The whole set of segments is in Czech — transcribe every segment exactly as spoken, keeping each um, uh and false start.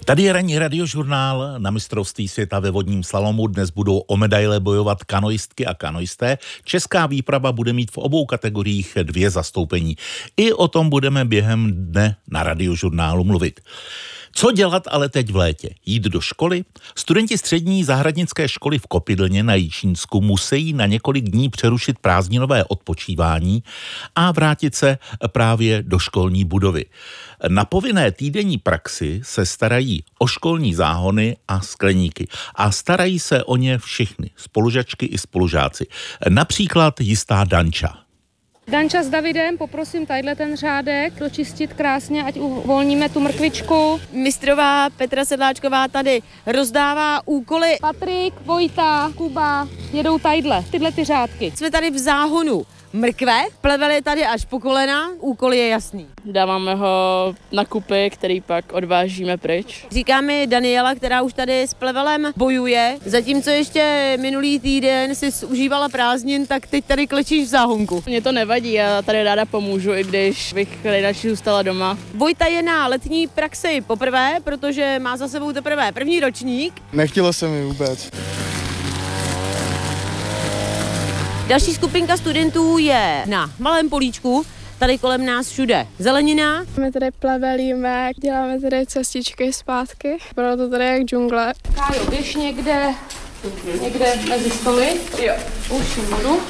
Tady je ranní radiožurnál. Na mistrovství světa ve vodním slalomu dnes budou o medaile bojovat kanoistky a kanoisté. Česká výprava bude mít v obou kategoriích dvě zastoupení. I o tom budeme během dne na radiožurnálu mluvit. Co dělat ale teď v létě? Jít do školy? Studenti střední zahradnické školy v Kopidlně na Jičínsku musí na několik dní přerušit prázdninové odpočívání a vrátit se právě do školní budovy. Na povinné týdenní praxi se starají o školní záhony a skleníky. A starají se o ně všichni, spolužačky i spolužáci. Například jistá Danča. Danča s Davidem, poprosím tadyhle ten řádek dočistit krásně, ať uvolníme tu mrkvičku. Mistrová Petra Sedláčková tady rozdává úkoly. Patrik, Vojta, Kuba jedou tadyhle, tyhle ty řádky. Jsme tady v záhonu mrkve, plevely tady až po kolena, úkol je jasný. Dáváme ho na kupy, který pak odvážíme pryč. Říká mi Daniela, která už tady s plevelem bojuje, zatímco ještě minulý týden si užívala prázdnin, tak teď tady klečíš v záhonku. Mně to nevadí, já tady ráda pomůžu, i když bych nejradši zůstala doma. Vojta je na letní praxi poprvé, protože má za sebou teprve první ročník. Nechtělo se mi vůbec. Další skupinka studentů je na malém políčku, tady kolem nás všude zelenina. My tady plevelíme, děláme tady cestičky zpátky, bylo to tady jak džungle. Kájo, běž někde, někde mezi stoly. Jo. Už vodu.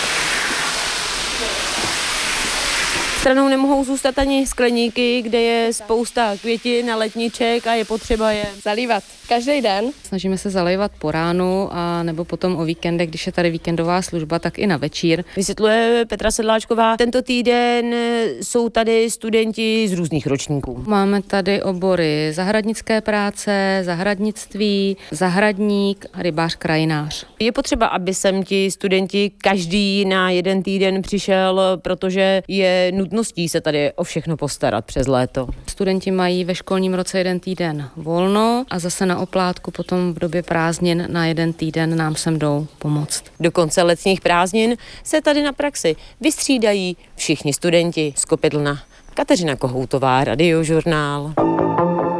Stranou nemohou zůstat ani skleníky, kde je spousta květin a letniček a je potřeba je Zalívat každý den. Snažíme se zalévat po ránu a nebo potom o víkendech, když je tady víkendová služba, tak i na večír. Vysvětluje Petra Sedláčková. Tento týden jsou tady studenti z různých ročníků. Máme tady obory zahradnické práce, zahradnictví, zahradník, rybář, krajinář. Je potřeba, aby sem ti studenti každý na jeden týden přišel, protože je nutností se tady o všechno postarat přes léto. Studenti mají ve školním roce jeden týden volno a zase na oplátku potom v době prázdnin na jeden týden nám sem jdou pomoct. Do konce letních prázdnin se tady na praxi vystřídají všichni studenti z Kopidlna. Kateřina Kohoutová, Radiožurnál.